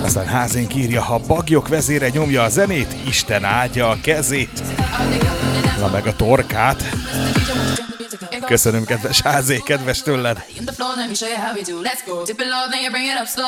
Aztán Házénk írja, ha bagyok vezére nyomja a zenét, Isten áldja a kezét. Na meg a torkát. Köszönöm, kedves Házé, kedves tőled.